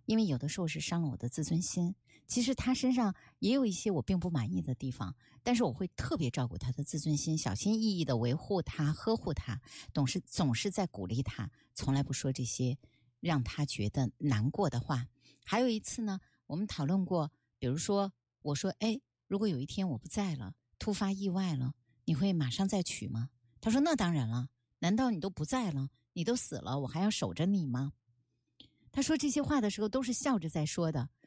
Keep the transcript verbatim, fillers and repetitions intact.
因为有的时候是伤了我的自尊心。其实他身上也有一些我并不满意的地方，但是我会特别照顾他的自尊心，小心翼翼地维护他，呵护他，总是总是在鼓励他，从来不说这些让他觉得难过的话。还有一次呢，我们讨论过，比如说我说，哎，如果有一天我不在了，突发意外了，你会马上再娶吗？他说那当然了，难道你都不在了，你都死了，我还要守着你吗？他说这些话的时候都是笑着在说的，